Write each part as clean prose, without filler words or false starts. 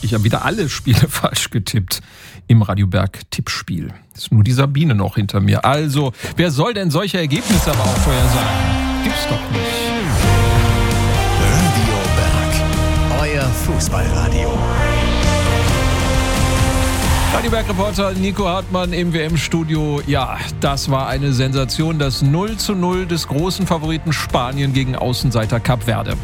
Ich habe wieder alle Spiele falsch getippt im Radio Berg Tippspiel. Ist nur die Sabine noch hinter mir. Also, wer soll denn solche Ergebnisse aber auch vorhersagen? Gibt's doch nicht. Radio Berg, euer Fußballradio. Radio Berg-Reporter Nico Hartmann im WM-Studio. Ja, das war eine Sensation. Das 0:0 des großen Favoriten Spanien gegen Außenseiter Kap Verde.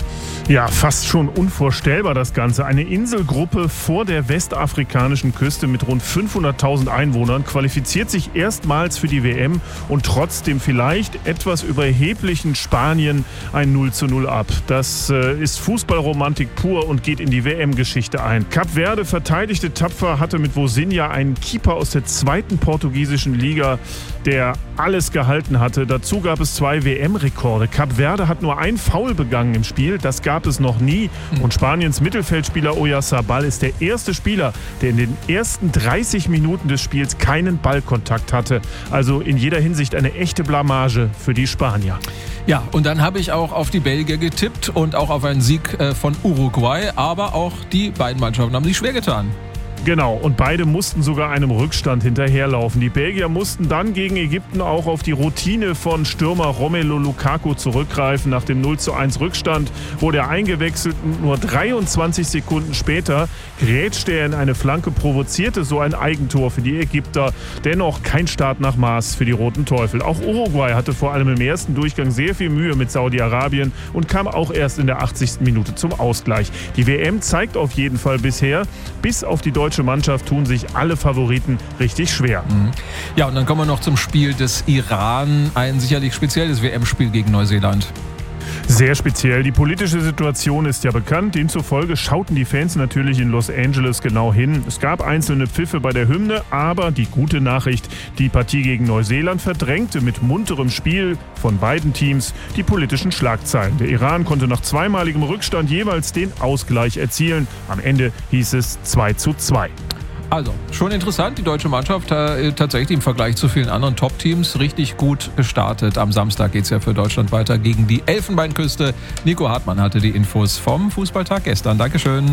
Ja, fast schon unvorstellbar das Ganze. Eine Inselgruppe vor der westafrikanischen Küste mit rund 500.000 Einwohnern qualifiziert sich erstmals für die WM und trotzdem vielleicht etwas überheblichen Spanien ein 0:0 ab. Das ist Fußballromantik pur und geht in die WM-Geschichte ein. Kap Verde verteidigte tapfer, hatte mit Vozinha einen Keeper aus der zweiten portugiesischen Liga, der alles gehalten hatte. Dazu gab es 2 WM-Rekorde. Kap Verde hat nur ein Foul begangen im Spiel. Das gab es noch nie. Und Spaniens Mittelfeldspieler Oyarzabal ist der erste Spieler, der in den ersten 30 Minuten des Spiels keinen Ballkontakt hatte. Also in jeder Hinsicht eine echte Blamage für die Spanier. Ja, und dann habe ich auch auf die Belgier getippt und auch auf einen Sieg von Uruguay. Aber auch die beiden Mannschaften haben sich schwer getan. Genau, und beide mussten sogar einem Rückstand hinterherlaufen. Die Belgier mussten dann gegen Ägypten auch auf die Routine von Stürmer Romelu Lukaku zurückgreifen. Nach dem 0:1 Rückstand wurde er eingewechselt und nur 23 Sekunden später grätschte er in eine Flanke, provozierte so ein Eigentor für die Ägypter. Dennoch kein Start nach Maß für die Roten Teufel. Auch Uruguay hatte vor allem im ersten Durchgang sehr viel Mühe mit Saudi-Arabien und kam auch erst in der 80. Minute zum Ausgleich. Die WM zeigt auf jeden Fall bisher, bis auf die deutsche Mannschaft tun sich alle Favoriten richtig schwer. Ja, und dann kommen wir noch zum Spiel des Iran. Ein sicherlich spezielles WM-Spiel gegen Neuseeland. Sehr speziell. Die politische Situation ist ja bekannt. Demzufolge schauten die Fans natürlich in Los Angeles genau hin. Es gab einzelne Pfiffe bei der Hymne, aber die gute Nachricht, die Partie gegen Neuseeland verdrängte mit munterem Spiel von beiden Teams die politischen Schlagzeilen. Der Iran konnte nach zweimaligem Rückstand jeweils den Ausgleich erzielen. Am Ende hieß es 2:2. Also, schon interessant, die deutsche Mannschaft tatsächlich im Vergleich zu vielen anderen Top-Teams richtig gut gestartet. Am Samstag geht es ja für Deutschland weiter gegen die Elfenbeinküste. Nico Hartmann hatte die Infos vom Fußballtag gestern. Dankeschön.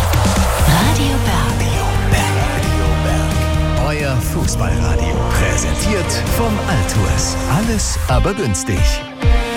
Radio Berg. Euer Fußballradio. Präsentiert vom Altours. Alles aber günstig.